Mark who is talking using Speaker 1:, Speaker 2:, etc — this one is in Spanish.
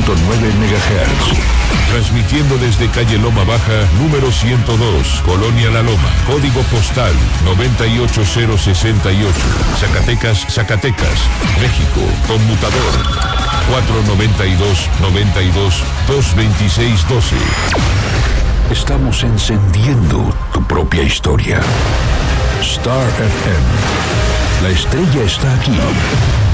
Speaker 1: MHz.
Speaker 2: Transmitiendo desde calle Loma Baja, número 102, Colonia La Loma, código postal 98068, Zacatecas, Zacatecas, México, conmutador 492-92-226-12.
Speaker 1: Estamos encendiendo tu propia historia. Star FM. La estrella está aquí.